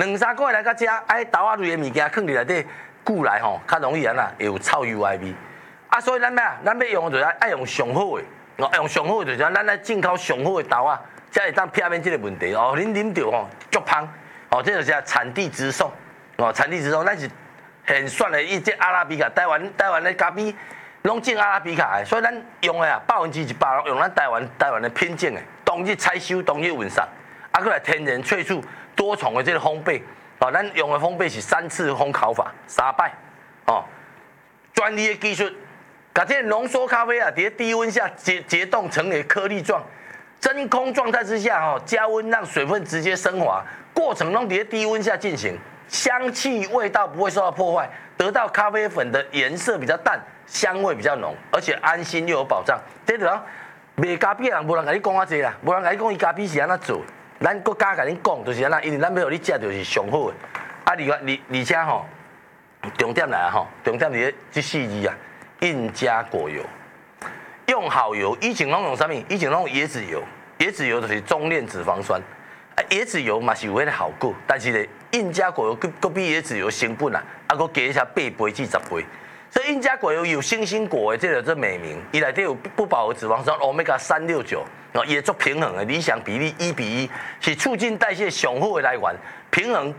2、3个月来到遮，豆仔类的物件放伫内底久来吼，较容易安那会有臭油的味。所以咱咩啊？咱要用就是爱用上好的，用上好的就是咱来进口上好的豆仔，才会当避免这个问题。恁啉到吼足香，这就是产地直送，产地直送，咱是很选的一只阿拉比卡，台湾的咖啡拢种阿拉比卡的，所以咱用的啊100%用咱台湾的品种的，当日采收，当日运送，过来天然萃取多重的这个烘焙，咱用的烘焙是3次烘烤法，3摆，专利的技术。把这浓缩咖啡啊，在低温下结冻成为颗粒状，真空状态之下加温让水分直接升华，过程中在低温下进行，香气味道不会受到破坏，得到咖啡粉的颜色比较淡，香味比较浓，而且安心又有保障。这就讲卖咖啡的人无人跟你讲啊这啦，无人跟你讲伊咖啡是安怎做，咱国家跟你讲就是安那，因为咱要让你吃就是上好的。而且重点来啊重点在这4字啊。印加果油，用好油，以前拢用啥物？以前拢用椰子油，椰子油就是中链脂肪酸，椰子油嘛是有迄个效果，但是咧，印加果油佫比椰子油成本啊，佫加一下8倍至10倍，所以印加果油有星星果的这美名，伊内底有不饱和脂肪酸 Omega 369，也做平衡的理想比例1:1，是促进代谢上好的来源，平衡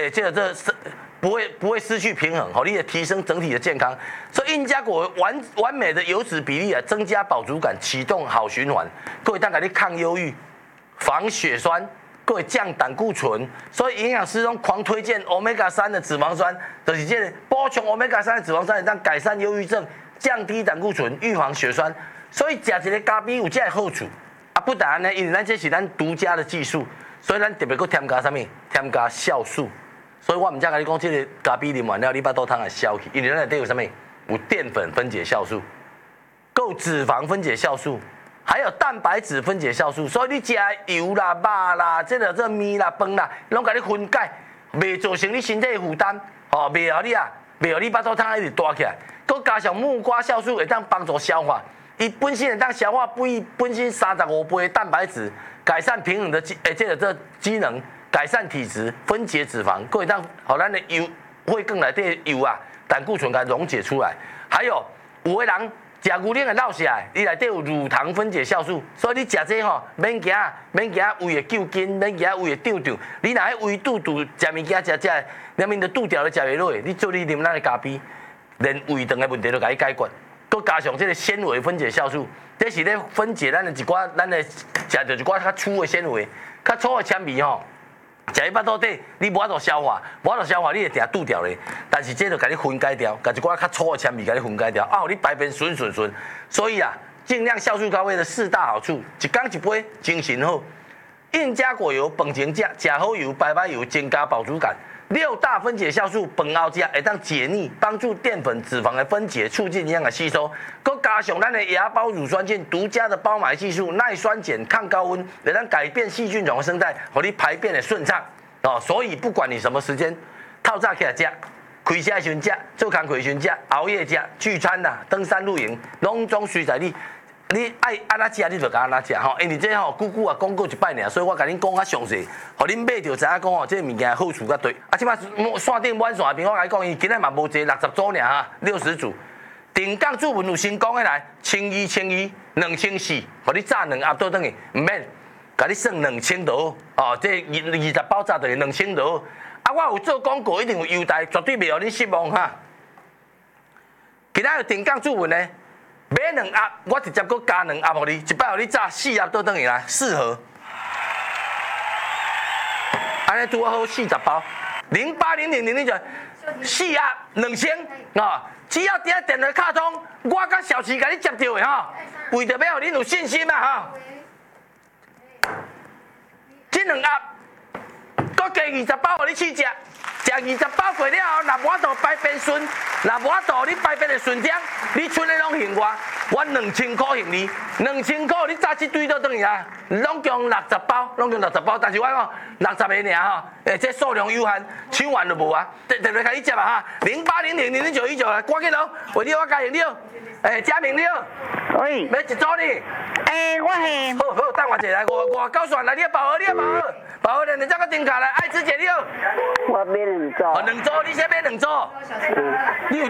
不会失去平衡，你也提升整体的健康。所以印加果油完美的油脂比例啊，增加饱足感，启动好循环，各位当给你抗忧郁、防血栓，各位降胆固醇。所以营养师中狂推荐 Omega 3的脂肪酸，就是这个补充 Omega 3的脂肪酸，让改善忧郁症、降低胆固醇、预防血栓。所以吃一个咖啡有这个好处啊，不但呢，因为咱这是咱独家的技术，所以咱特别搁添加什么？添加酵素。所以我唔才跟你讲，这个咖啡啉完了，你把豆汤给消去，因为咱内底有什么？有淀粉分解酵素，够脂肪分解酵素，还有蛋白质分解酵素。所以你食油啦、肉啦、这面啦、饭啦，拢给你分解，袂造成你身体的负担，袂互你把豆汤一直大起来。佮加上木瓜酵素会当帮助消化，伊本身会当消化本身35倍的蛋白质，改善平衡的这机能。改善体质，分解脂肪，各位当好咱的油会更来的油啊，胆固醇给溶解出来。还有的人吃牛奶会落下来，伊内底有乳糖分解酵素，所以你吃这免惊胃会揪筋，免惊胃会胀胀。你若喺胃肚食物件食，连面都肚条都食袂落，你做你啉咱的咖啡，连胃肠的问题都给你解决。佮加上这个纤维分解酵素，这是咧分解咱的一寡咱的食着一寡较粗的纤维，较粗的纤维食一巴肚底，你无法度消化，你会定肚条咧。但是这就甲你分解掉，甲一寡较粗的纤维甲你分解掉，互你排便顺。所以啊，尽量酵素咖啡的4大好处：一天一杯，精神好；印加果油，饭前食，食好油，白油，增加饱足感。6大分解酵素，饭后食会当解腻，帮助淀粉、脂肪的分解，促进营养的吸收。佮加上咱的芽孢乳酸菌独家的包埋技术，耐酸碱、抗高温，会当改变细菌种的生态，让你排便的顺畅。所以不管你什么时间，透早起来食，开车的时阵食，做工课的时阵食，熬夜食，聚餐啦、登山露营，拢总随在你。你爱安怎食，你就安怎食因为这久久啊讲过一摆尔，所以我甲恁讲较详细，互恁买着知影讲这个物件好处较对。即摆线顶满线边，我甲你讲，伊今日嘛无济60组尔60组。定岗注文有成功的来，1200，2400，互你炸2盒倒转去，唔免，甲你算2000多这20包炸就是2000多。我有做广告，一定有优待，绝对袂互你失望今仔有定岗注文呢？买2盒，我直接搁加2盒互你，一摆互你炸4盒倒转去来，4盒。安尼拄好40包，080000就4盒2000只要伫电话卡通，我甲小齐甲你接到的为着要互恁有信心这2盒，搁加20包互你试食。食20包过了后，若无法度排便顺，若无法度你排便的顺畅，你剩的拢还我2000块还你，2000块你炸一堆倒转去拢共60包，但是我讲60个尔这数量有限，抢完就无特别甲你接0800000919赶紧咯，为你我加赢了，嘉明了， 喂， 要一组呢？ 我是。 好，等我一下来，我告诉你，你要保额。 保温的这个顶卡来，爱吃解六。 我买2组。 哦，2组，你先买2组。你有